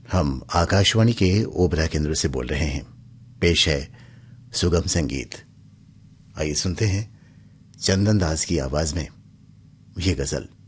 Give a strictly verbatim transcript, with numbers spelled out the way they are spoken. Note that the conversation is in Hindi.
हम आकाशवाणी के ओबरा केंद्र से बोल रहे हैं। पेश है सुगम संगीत। आइए सुनते हैं चंदन दास की आवाज में ये गजल।